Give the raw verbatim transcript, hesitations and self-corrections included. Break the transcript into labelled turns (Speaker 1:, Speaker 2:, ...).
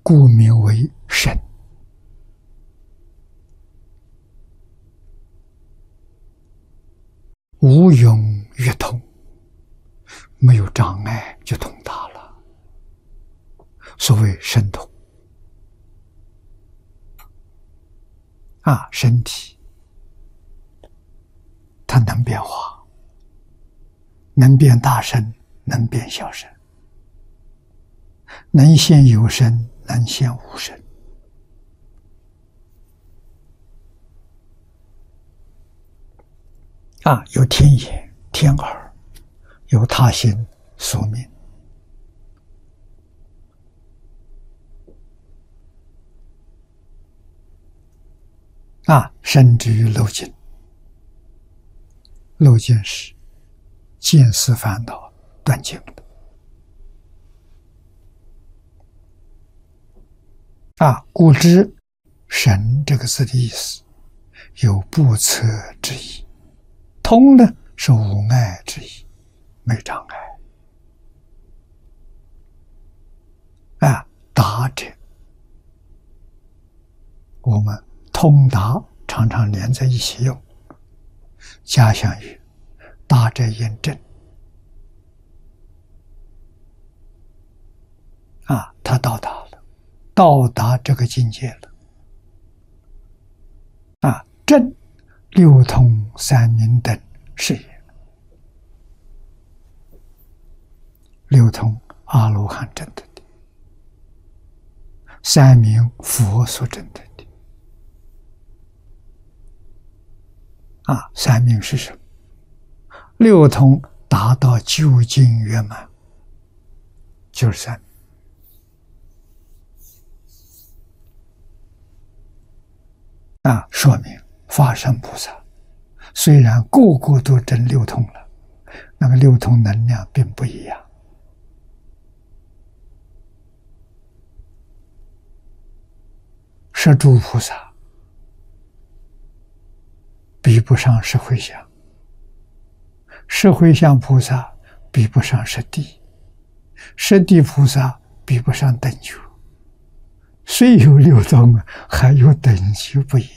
Speaker 1: 故名为神。无永越通，没有障碍就通达了。所谓神通啊，身体它能变化，能变大声，能变小声，能现有声，能现无声。啊，有天眼、天耳，有他心所命。啊，甚至于漏尽，漏尽是见思烦恼断尽的。啊，故知神这个字的意思有不测之意，通呢是无碍之意，没障碍。啊，达者，我们通达常常连在一起用，加强于达者验证。啊，他到达了，到达这个境界了。啊，正六通三明等是也。六通阿罗汉证得的，三明佛所证得的。啊，三明是什么？六通达到究竟圆满，就是三明。啊，说明法身菩萨虽然个个都证六通了，那个六通能量并不一样。摄诸菩萨比不上摄回向，摄回向菩萨比不上摄地，摄地菩萨比不上等觉。虽有六通，还有等级不一样。